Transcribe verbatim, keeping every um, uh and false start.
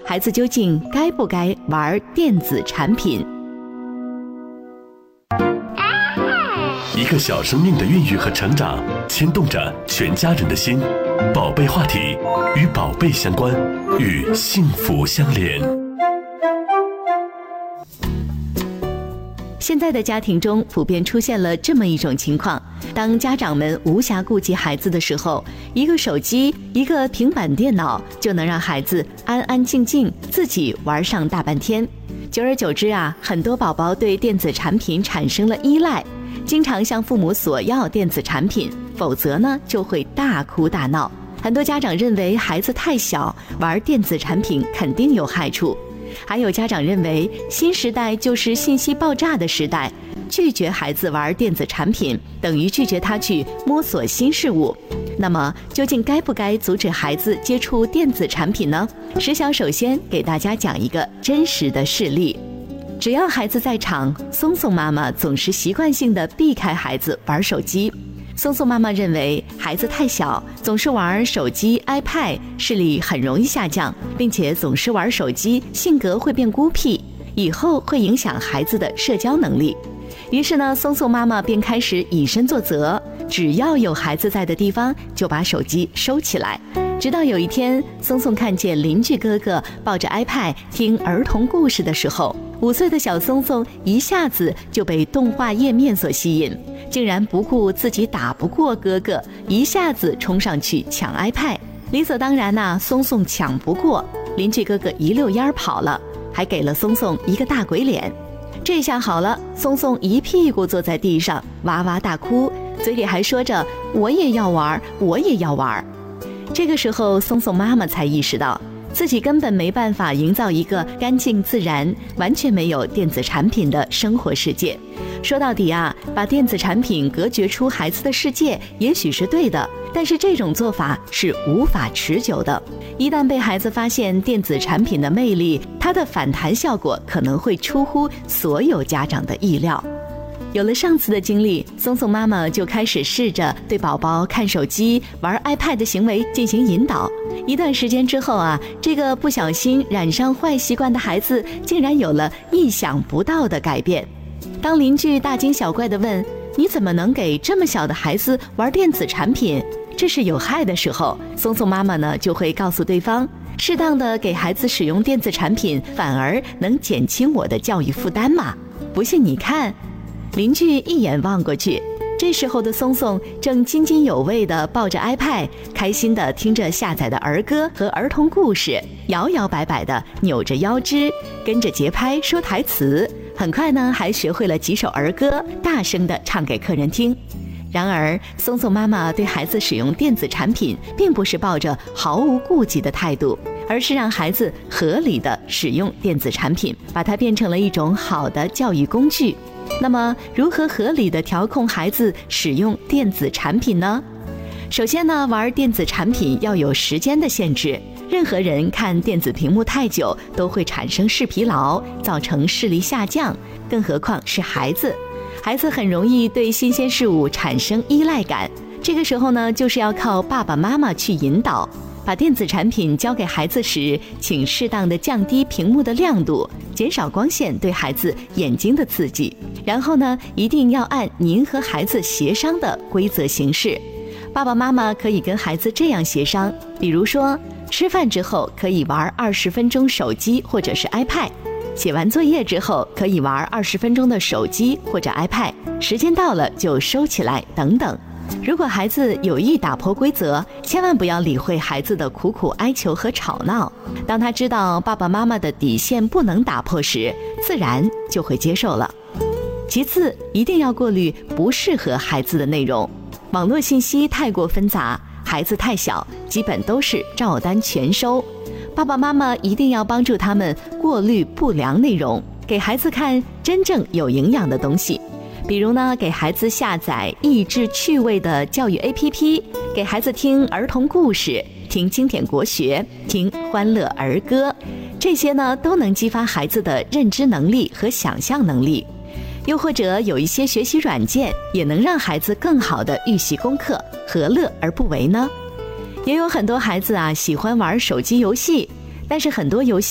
孩子究竟该不该玩电子产品？ 一个小生命的孕育和成长，牵动着全家人的心。宝贝话题，与宝贝相关，与幸福相连。 现在的家庭中普遍出现了这么一种情况，当家长们无暇顾及孩子的时候，一个手机，一个平板电脑就能让孩子安安静静自己玩上大半天。久而久之啊，很多宝宝对电子产品产生了依赖，经常向父母索要电子产品，否则呢就会大哭大闹。很多家长认为孩子太小，玩电子产品肯定有害处。还有家长认为新时代就是信息爆炸的时代，拒绝孩子玩电子产品等于拒绝他去摸索新事物。那么究竟该不该阻止孩子接触电子产品呢？石晓首先给大家讲一个真实的事例。只要孩子在场，松松妈妈总是习惯性地避开孩子玩手机。松松妈妈认为孩子太小，总是玩手机 iPad， 视力很容易下降，并且总是玩手机，性格会变孤僻，以后会影响孩子的社交能力。于是呢，松松妈妈便开始以身作则，只要有孩子在的地方就把手机收起来。直到有一天，松松看见邻居哥哥抱着 iPad 听儿童故事的时候，五岁的小松松一下子就被动画页面所吸引，竟然不顾自己打不过哥哥，一下子冲上去抢 iPad。 理所当然啊，松松抢不过，邻居哥哥一溜烟跑了，还给了松松一个大鬼脸。这下好了，松松一屁股坐在地上哇哇大哭，嘴里还说着我也要玩，我也要玩。这个时候松松妈妈才意识到自己根本没办法营造一个干净自然、完全没有电子产品的生活世界。说到底啊，把电子产品隔绝出孩子的世界也许是对的，但是这种做法是无法持久的。一旦被孩子发现电子产品的魅力，它的反弹效果可能会出乎所有家长的意料。有了上次的经历，松松妈妈就开始试着对宝宝看手机、玩 iPad 的行为进行引导。一段时间之后啊，这个不小心染上坏习惯的孩子竟然有了意想不到的改变。当邻居大惊小怪地问：“你怎么能给这么小的孩子玩电子产品？这是有害的”时候，松松妈妈呢就会告诉对方，适当的给孩子使用电子产品，反而能减轻我的教育负担嘛。不信你看。邻居一眼望过去，这时候的松松正津津有味地抱着 iPad， 开心地听着下载的儿歌和儿童故事，摇摇摆摆地扭着腰肢，跟着节拍说台词。很快呢，还学会了几首儿歌，大声地唱给客人听。然而，松松妈妈对孩子使用电子产品，并不是抱着毫无顾忌的态度，而是让孩子合理地使用电子产品，把它变成了一种好的教育工具。那么，如何合理地调控孩子使用电子产品呢？首先呢，玩电子产品要有时间的限制。任何人看电子屏幕太久都会产生视疲劳，造成视力下降，更何况是孩子。孩子很容易对新鲜事物产生依赖感，这个时候呢，就是要靠爸爸妈妈去引导。把电子产品交给孩子时，请适当的降低屏幕的亮度，减少光线对孩子眼睛的刺激。然后呢，一定要按您和孩子协商的规则行事。爸爸妈妈可以跟孩子这样协商，比如说，吃饭之后可以玩二十分钟手机或者是 iPad， 写完作业之后可以玩二十分钟的手机或者 iPad， 时间到了就收起来等等。如果孩子有意打破规则，千万不要理会孩子的苦苦哀求和吵闹。当他知道爸爸妈妈的底线不能打破时，自然就会接受了。其次，一定要过滤不适合孩子的内容。网络信息太过纷杂，孩子太小，基本都是照单全收。爸爸妈妈一定要帮助他们过滤不良内容，给孩子看真正有营养的东西。比如呢，给孩子下载益智趣味的教育 A P P， 给孩子听儿童故事，听经典国学，听欢乐儿歌，这些呢都能激发孩子的认知能力和想象能力。又或者有一些学习软件也能让孩子更好地预习功课，何乐而不为呢？也有很多孩子啊喜欢玩手机游戏，但是很多游戏